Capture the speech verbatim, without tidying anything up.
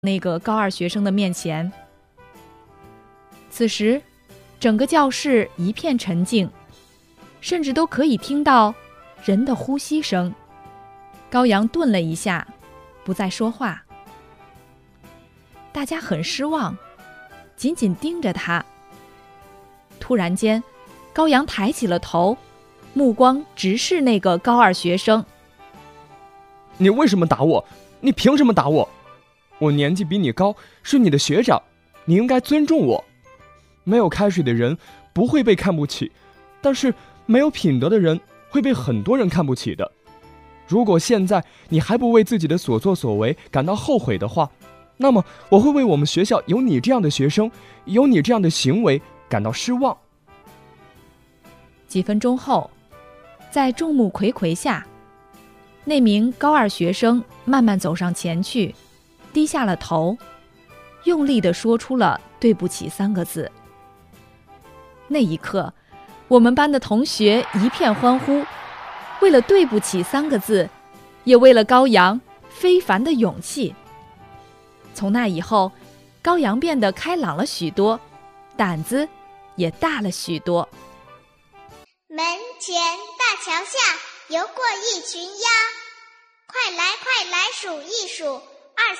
那个高二学生的面前。此时，整个教室一片沉静，甚至都可以听到人的呼吸声。高阳顿了一下，不再说话。大家很失望，紧紧盯着他。突然间，高阳抬起了头，目光直视那个高二学生。 你为什么打我？你凭什么打我？我年纪比你高，是你的学长，你应该尊重我。没有开水的人不会被看不起，但是没有品德的人会被很多人看不起的。如果现在你还不为自己的所作所为感到后悔的话，那么我会为我们学校有你这样的学生，有你这样的行为感到失望。 几分钟后，在众目睽睽下，那名高二学生慢慢走上前去，低下了头，用力地说出了对不起三个字。那一刻，我们班的同学一片欢呼，为了对不起三个字，也为了高阳非凡的勇气。从那以后，高阳变得开朗了许多，胆子也大了许多。 门前大桥下游过一群鸭，快来快来数一数，